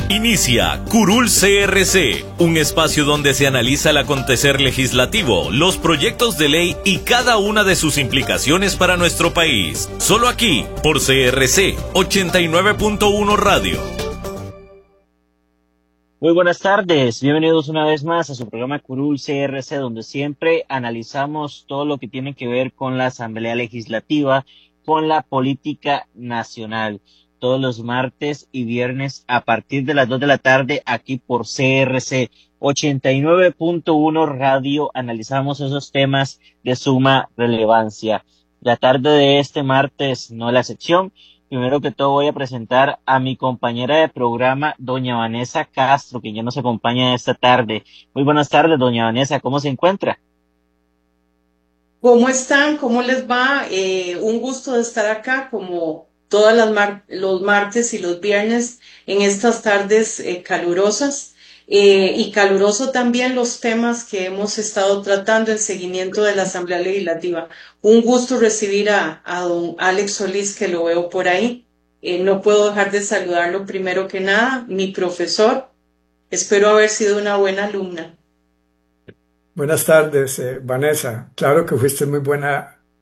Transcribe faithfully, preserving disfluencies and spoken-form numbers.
Inicia Curul C R C, un espacio donde se analiza el acontecer legislativo, los proyectos de ley y cada una de sus implicaciones para nuestro país. Solo aquí, por C R C ochenta y nueve punto uno Radio. Muy buenas tardes, bienvenidos una vez más a su programa Curul C R C, donde siempre analizamos todo lo que tiene que ver con la Asamblea Legislativa, con la política nacional. Todos los martes y viernes a partir de las dos de la tarde aquí por C R C ochenta y nueve punto uno Radio analizamos esos temas de suma relevancia. La tarde de este martes no es la excepción. Primero que todo voy a presentar a mi compañera de programa, doña Vanessa Castro, que ya nos acompaña esta tarde. Muy buenas tardes, doña Vanessa, ¿cómo se encuentra? ¿Cómo están? ¿Cómo les va? Eh, un gusto de estar acá como todas las mar los martes y los viernes en estas tardes eh, calurosas eh, y caluroso también los temas que hemos estado tratando en seguimiento de la Asamblea Legislativa. Un gusto recibir a, a don Alex Solís, que lo veo por ahí. Eh, no puedo dejar de saludarlo primero que nada, mi profesor. Espero haber sido una buena alumna. Buenas tardes, eh, Vanessa. Claro que fuiste muy buena